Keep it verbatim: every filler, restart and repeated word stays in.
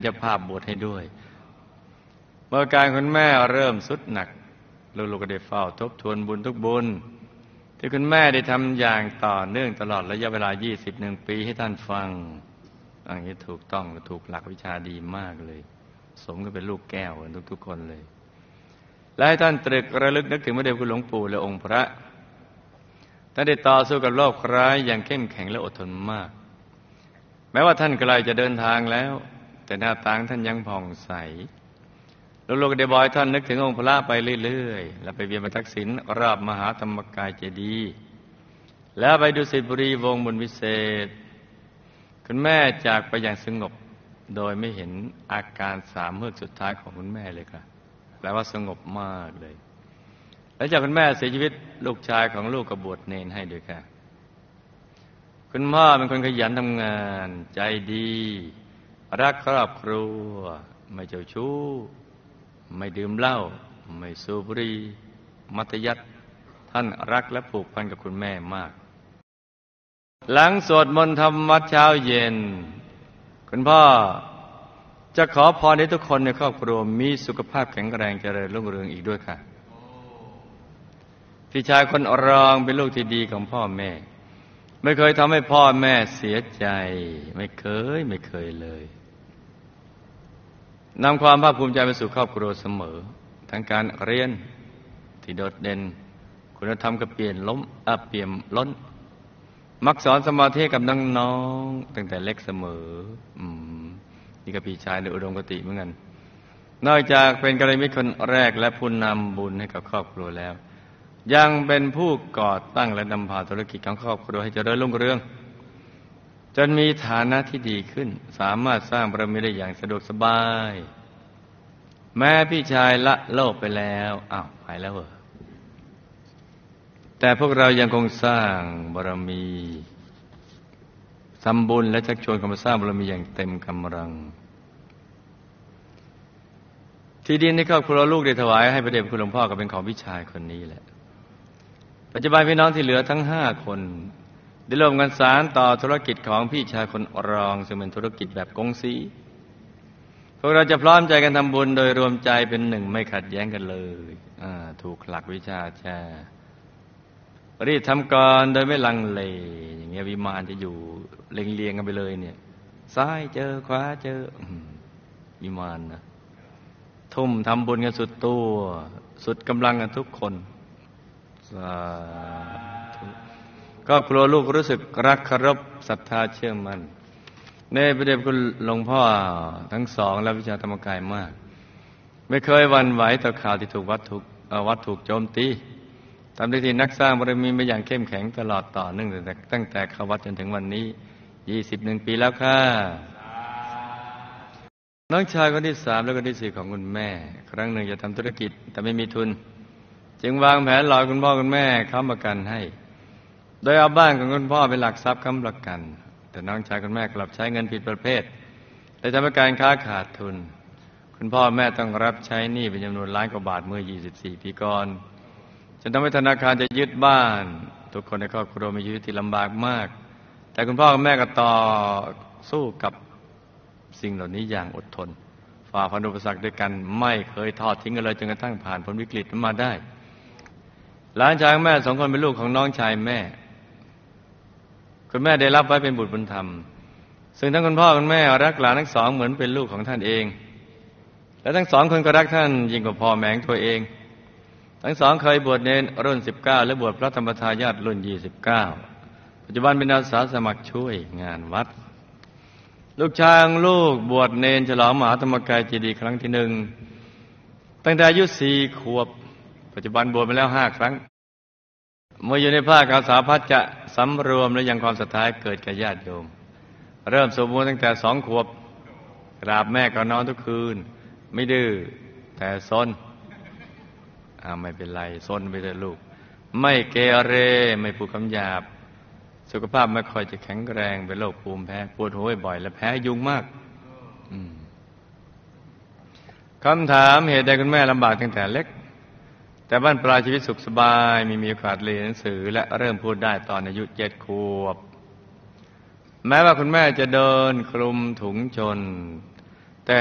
จะภาพบวชให้ด้วยเมื่อการคุณแม่เริ่มสุดหนักลูกๆก็ได้เฝ้าทบทวนบุญทุกบุญที่คุณแม่ได้ทำอย่างต่อเนื่องตลอดระยะเวลายี่สิบเอ็ดปีให้ท่านฟังอย่างนี้ถูกต้องและถูกหลักวิชาดีมากเลยสมกับเป็นลูกแก้วกันทุกๆคนเลยและให้ท่านตรึกระลึกนึกถึงพระเดชคุณหลวงปู่และองค์พระท่านได้ต่อสู้กับโรคร้ายอย่างเข้มแข็งและอดทนมากแม้ว่าท่านใกล้จะเดินทางแล้วแต่หน้าตาท่านยังผ่องใสลูกๆได้บอกให้ท่านนึกถึงองค์พระไปเรื่อยๆแล้วไปเวียนมาทักษิณรอบมหาธรรมกายเจดีย์แล้วไปดุสิตบุรีวงบุญวิเศษคุณแม่จากไปอย่างสงบโดยไม่เห็นอาการสามเฮือกสุดท้ายของคุณแม่เลยค่ะแปลว่าสงบมากเลยแล้วจากคุณแม่เสียชีวิตลูกชายของลูกก็บวชเนรให้ด้วยค่ะคุณพ่อเป็นคนขยันทำงานใจดีรักครอบครัวไม่เจ้าชู้ไม่ดื่มเหล้าไม่สูบบุหรี่มัธยัสถ์ท่านรักและผูกพันกับคุณแม่มากหลังสวดมนต์ทำวัดเช้าเย็นคุณพ่อจะขอพรให้ทุกคนในครอบครัวมีสุขภาพแข็งแรงเจริญรุ่งเรืองอีกด้วยค่ะพี่ชายคนรองเป็นลูกที่ดีของพ่อแม่ไม่เคยทำให้พ่อแม่เสียใจไม่เคยไม่เคยเลยนำความภาคภูมิใจไปสู่ครอบครัวเสมอทั้งการเรียนที่โดดเด่นคุณธรรมก็เปลี่ยนล้มอ่ะเปลี่ยนล้นมักสอนสมาธิกับน้องๆตั้งแต่เล็กเสมออืมนี่ก็พี่ชายในอุดมคติเหมือนกันนอกจากเป็นกัลยาณมิตรคนแรกและผู้นำบุญให้กับครอบครัวแล้วยังเป็นผู้ก่อตั้งและนำพาธุรกิจของครอบครัวให้เจริญรุ่งเรืองจนมีฐานะที่ดีขึ้นสามารถสร้างบารมีได้อย่างสะดวกสบายแม้พี่ชายละโลกไปแล้วอ้าวไปแล้วเหรอแต่พวกเรายังคงสร้างบารมีทำบุญและชักชวนกันมาสร้างบารมีอย่างเต็มกำลังที่ดินในครอบครัวลูกได้ถวายให้พระเดชคุณหลวงพ่อก็เป็นของพี่ชายคนนี้แหละปัจจุบันพี่น้องที่เหลือทั้งห้าคนได้ร่วมกันสานต่อธุรกิจของพี่ชายคนรองซึ่งเป็นธุรกิจแบบกงสีพวกเราจะพร้อมใจกันทำบุญโดยรวมใจเป็นหนึ่งไม่ขัดแย้งกันเลยอ่าถูกหลักวิชาแช่รีบทำก่อนโดยไม่ลังเลอย่างเงี้ยวิมานจะอยู่เรียงๆกันไปเลยเนี่ยซ้ายเจอขวาเจอวิมานนะทุ่มทำบุญกันสุดตัวสุดกำลังกันทุกคนสาธุครอบครัวลูกรู้สึกรักเคารพศรัทธาเชื่อมั่นในพระเดชคุณหลวงพ่อทั้งสองและวิชาธรรมกายมากไม่เคยหวั่นไหวต่อข่าวที่ถูกวัดถูกวัดถูกโจมตีทำได้ที่นักสร้างบารมีมาอย่างเข้มแข็งตลอดต่อเนื่องตั้งแต่ตั้งแต่เข้าวัดจนถึงวันนี้ยี่สิบเอ็ดปีแล้วค่ะน้องชายคนที่สามและคนที่สี่ของคุณแม่ครั้งหนึ่งจะทำธุรกิจแต่ไม่มีทุนจึงวางแผนหลอกคุณพ่อคุณแม่ค้ำประกันให้โดยเอาบ้านของคุณพ่อเป็นหลักทรัพย์ค้ำประกันแต่น้องชายคุณแม่กลับใช้เงินผิดประเภทและทำให้การค้าขาดทุนคุณพ่อแม่ต้องรับใช้หนี้เป็นจำนวนล้านกว่าบาทเมื่อยี่สิบสี่ปีก่อนจนทำให้ธนาคารจะยึดบ้านทุกคนในครอบครัวมีชีวิตที่ลำบากมากแต่คุณพ่อกับแม่ก็ต่อสู้กับสิ่งเหล่านี้อย่างอดทนฝ่าฟันอุปสรรคด้วยกันไม่เคยทอดทิ้งกันเลยจนกระทั่งผ่านพ้นวิกฤตนั้นมาได้หลานชายแม่สองคนเป็นลูกของน้องชายแม่คุณแม่ได้รับไว้เป็นบุตรบุญธรรมซึ่งทั้งคุณพ่อคุณแม่รักหลานทั้งสองเหมือนเป็นลูกของท่านเองและทั้งสองคนก็รักท่านยิ่งกว่าพ่อแม่ตัวเองทั้งสองเคยบวชเณรรุ่นสิบเก้าและบวชพระธรรมทายาทรุ่นยี่สิบเก้าปัจจุบันเป็นอาสาสมัครช่วยงานวัดลูกชายของลูกบวชเณรฉลองมหาธรรมกายเจดีย์ครั้งที่หนึ่งตั้งแต่อายุสี่ขวบปัจจุบันบวชมาแล้วห้าครั้งเมื่ออยู่ในภาคอาสาพัฒจะสำรวมและยังความศรัทธาเกิดแก่ญาติโยมเริ่มสวดมนต์ตั้งแต่สองขวบกราบแม่ก่อนนอนทุกคืนไม่ดื้อแต่ซนอ่าไม่เป็นไรซนไปเลยลูกไม่เกเรไม่พูดคำหยาบสุขภาพไม่ค่อยจะแข็งแรงเป็นโรคภูมิแพ้ปวดหัวบ่อยและแพ้ยุงมากคำถามเหตุใดคุณแม่ลำบากตั้งแต่เล็กแต่บ้านปลายชีวิตสุขสบายมีมีโอกาสเรียนหนังสือและเริ่มพูดได้ตอนอายุเจ็ดขวบแม้ว่าคุณแม่จะเดินคลุมถุงชน